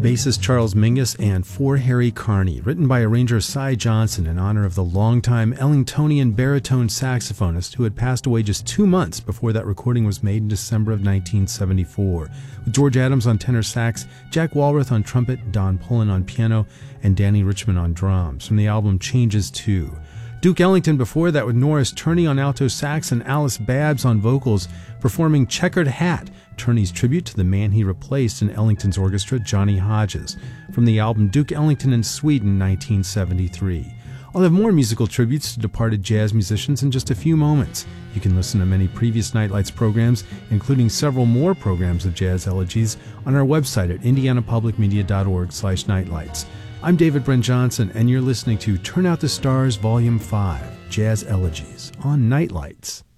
bassist Charles Mingus, and For Harry Carney, written by arranger Cy Johnson in honor of the longtime Ellingtonian baritone saxophonist who had passed away just 2 months before that recording was made in December of 1974, with George Adams on tenor sax, Jack Walrath on trumpet, Don Pullen on piano, and Danny Richmond on drums, from the album Changes 2. Duke Ellington before that with Norris Turney on alto sax and Alice Babs on vocals, performing Checkered Hat, Turney's tribute to the man he replaced in Ellington's orchestra, Johnny Hodges, from the album Duke Ellington in Sweden, 1973. I'll have more musical tributes to departed jazz musicians in just a few moments. You can listen to many previous Nightlights programs, including several more programs of jazz elegies, on our website at indianapublicmedia.org/nightlights. I'm David Brent Johnson, and you're listening to Turn Out the Stars Volume 5, Jazz Elegies, on Nightlights.